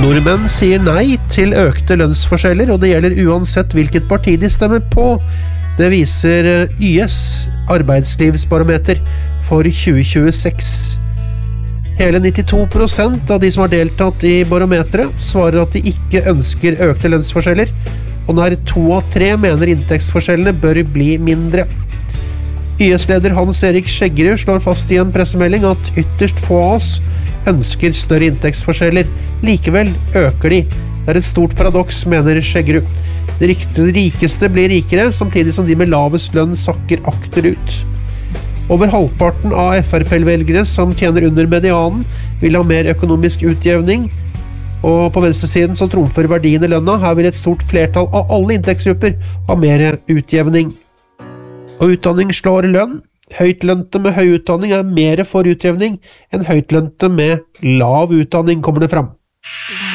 Nordmenn sier nei til økte lønnsforskjeller, og det gjelder uansett hvilket parti de stemmer på. Det viser YS arbeidslivsbarometer for 2026. Hele 92% av de som har deltatt i barometeret svarer at de ikke ønsker økte lønnsforskjeller, og nær 2 av 3 mener inntektsforskjellene bør bli mindre. YS-leder Hans-Erik Skjeggerud slår fast i en pressemelding at ytterst få av oss ønsker større inntektsforskjeller. Likevel øker de. Det et stort paradoks, mener Skjeggerud. De rikeste blir rikere, samtidig som de med lavest lønn sakker akterut. Over halvparten av FrP-velgere som tjener under medianen vil ha mer økonomisk utjevning, og på venstresiden så trumfer verdien i lønna. Her vil et stort flertall av alle inntektsgrupper ha mer utjevning. Og utdanning slår lønn. Høytlønte med høy utdanning mer for utjevning enn høytlønte med lav utdanning, kommer det fram.